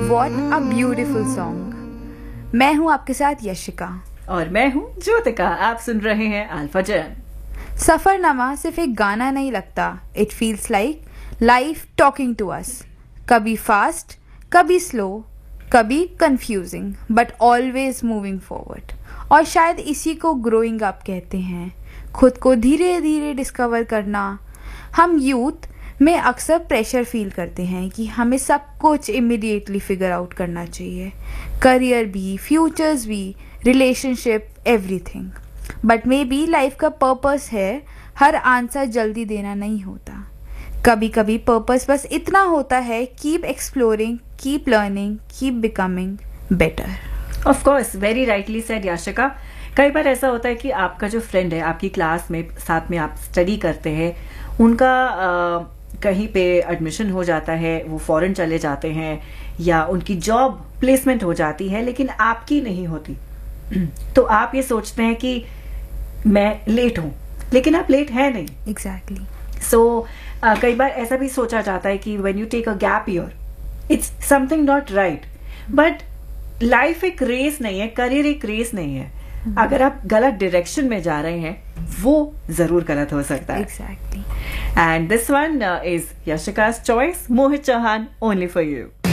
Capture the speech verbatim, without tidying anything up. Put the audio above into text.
What a beautiful song. मैं हूँ आपके साथ यशिका और मैं हूँ ज्योतिका। आप सुन रहे हैं अल्फा जैम। सफरनामा सिर्फ एक गाना नहीं लगता, it feels like life talking to us. कभी फास्ट, कभी स्लो, कभी confusing, but always moving forward. और शायद इसी को ग्रोइंग अप कहते हैं, खुद को धीरे धीरे डिस्कवर करना। हम यूथ में अक्सर प्रेशर फील करते हैं कि हमें सब कुछ इमीडिएटली फिगर आउट करना चाहिए, करियर भी, फ्यूचर्स भी, relationship, everything. But may be life का पर्पस है हर आंसर जल्दी देना नहीं होता। कभी कभी पर्पस बस इतना होता है, keep exploring, keep learning, keep becoming better. Of course, very rightly said Yashika. कई बार ऐसा होता है कि आपका जो फ्रेंड है, आपकी क्लास में साथ में आप स्टडी करते हैं, उनका आ, कहीं पे एडमिशन हो जाता है, वो फॉरेन चले जाते हैं, या उनकी जॉब प्लेसमेंट हो जाती है, लेकिन आपकी नहीं होती। तो आप ये सोचते हैं कि मैं लेट हूं, लेकिन आप लेट है नहीं। एग्जैक्टली। सो कई बार ऐसा भी सोचा जाता है कि when you take a gap year, it's something not right. But life एक रेस नहीं है, करियर एक रेस नहीं है। अगर आप गलत डायरेक्शन में जा रहे हैं, वो जरूर गलत हो सकता है। Exactly. And this one is यशिका's choice, Mohit Chauhan, only for you.